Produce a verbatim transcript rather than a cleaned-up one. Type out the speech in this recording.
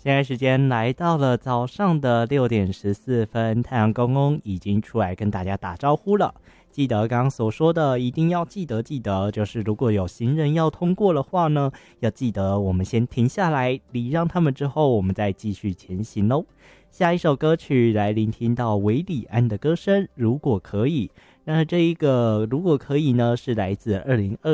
现在时间来到了早上的六点十四分，太阳公公已经出来跟大家打招呼了。记得刚刚所说的，一定要记得记得，就是如果有行人要通过的话呢，要记得我们先停下来礼让他们，之后我们再继续前行喽。下一首歌曲来聆听到韦礼安的歌声，如果可以。那这一个如果可以呢，是来自二零二